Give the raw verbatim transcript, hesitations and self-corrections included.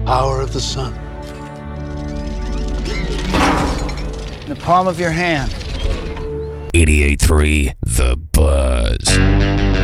power of the sun. In the palm of your hand. eighty-eight point three The Buzz.